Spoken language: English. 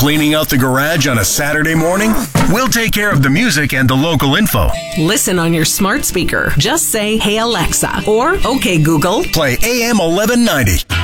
Cleaning out the garage on a Saturday morning? We'll take care of the music and the local info. Listen on your smart speaker. Just say, "Hey Alexa," or "Okay Google, Play AM 1190.